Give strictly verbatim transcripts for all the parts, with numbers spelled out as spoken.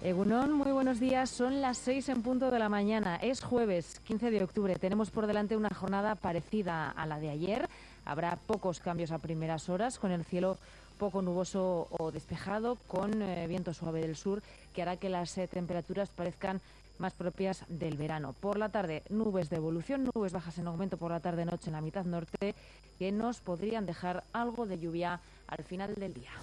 Egunon, muy buenos días. Son las seis en punto de la mañana. Es jueves, quince de octubre. Tenemos por delante una jornada parecida a la de ayer. Habrá pocos cambios a primeras horas, con el cielo poco nuboso o despejado, con eh, viento suave del sur, que hará que las eh, temperaturas parezcan más propias del verano. Por la tarde, nubes de evolución, nubes bajas en aumento por la tarde-noche en la mitad norte, que nos podrían dejar algo de lluvia al final del día.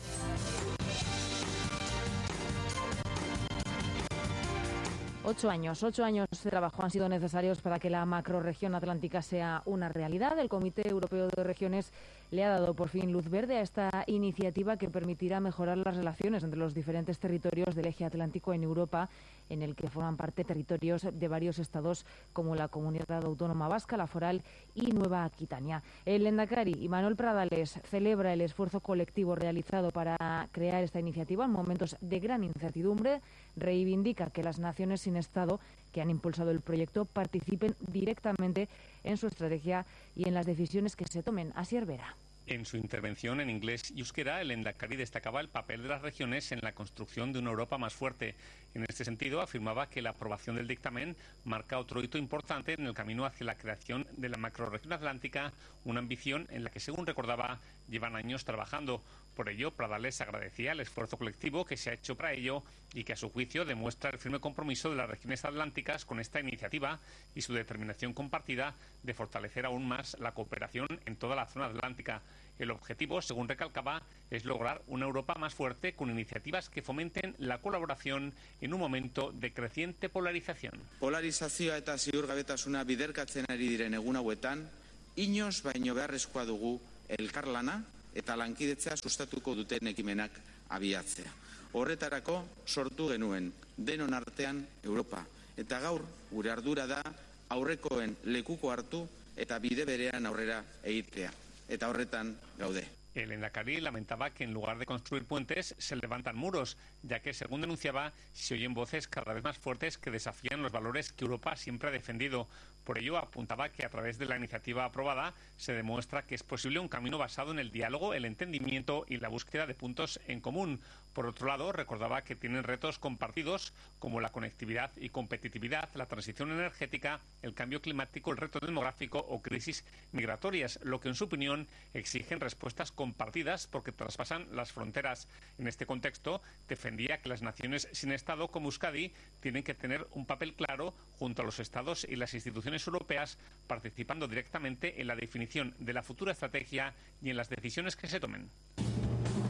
Ocho años, ocho años de trabajo han sido necesarios para que la macrorregión atlántica sea una realidad. El Comité Europeo de Regiones le ha dado por fin luz verde a esta iniciativa que permitirá mejorar las relaciones entre los diferentes territorios del eje atlántico en Europa, en el que forman parte territorios de varios estados como la Comunidad Autónoma Vasca, la Foral y Nueva Aquitania. El Lehendakari Manuel Pradales celebra el esfuerzo colectivo realizado para crear esta iniciativa en momentos de gran incertidumbre. Reivindica que las naciones sin Estado que han impulsado el proyecto participen directamente en su estrategia y en las decisiones que se tomen. Asier Vera. En su intervención en inglés y euskera, el Lehendakari destacaba el papel de las regiones en la construcción de una Europa más fuerte. En este sentido, afirmaba que la aprobación del dictamen marca otro hito importante en el camino hacia la creación de la macrorregión atlántica, una ambición en la que, según recordaba, llevan años trabajando. Por ello, Pradales agradecía el esfuerzo colectivo que se ha hecho para ello y que, a su juicio, demuestra el firme compromiso de las regiones atlánticas con esta iniciativa y su determinación compartida de fortalecer aún más la cooperación en toda la zona atlántica. El objetivo, según recalcaba, es lograr una Europa más fuerte con iniciativas que fomenten la colaboración en un momento de creciente polarización. Polarizazioa eta ziurgabetasuna biderkatzen ari diren egun hauetan, inoz baino beharrezkoa dugu elkarlana eta lankidetza sustatuko duten ekimenak abiatzea. Horretarako sortu genuen denon artean Europa. Eta gaur gure ardura da aurrekoen lekuko hartu eta bide berean aurrera egitea. Eta horretan gaude. El Lehendakari lamentaba que en lugar de construir puentes se levantan muros, ya que, según denunciaba, se oyen voces cada vez más fuertes que desafían los valores que Europa siempre ha defendido. Por ello, apuntaba que a través de la iniciativa aprobada se demuestra que es posible un camino basado en el diálogo, el entendimiento y la búsqueda de puntos en común. Por otro lado, recordaba que tienen retos compartidos como la conectividad y competitividad, la transición energética, el cambio climático, el reto demográfico o crisis migratorias, lo que, en su opinión, exigen respuestas compartidas porque traspasan las fronteras. En este contexto, defendía que las naciones sin Estado como Euskadi tienen que tener un papel claro junto a los Estados y las instituciones europeas, participando directamente en la definición de la futura estrategia y en las decisiones que se tomen.